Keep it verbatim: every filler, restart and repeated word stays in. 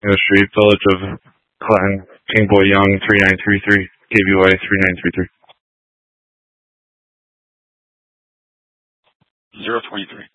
Street, Village of Clinton, King Boy Young, three nine three three, K B Y three nine three three. zero twenty-three.